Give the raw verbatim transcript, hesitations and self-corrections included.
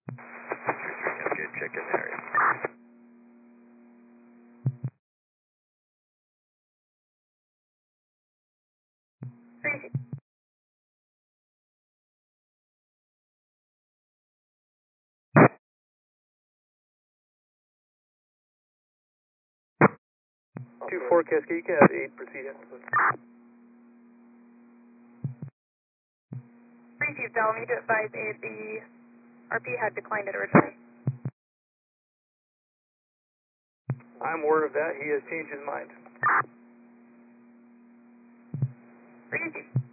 Okay, check in area. two four Cascade, you can have eight, proceed in. Chief Del, need to advise A, the R P had declined it originally. I'm aware of that. He has changed his mind. Chief.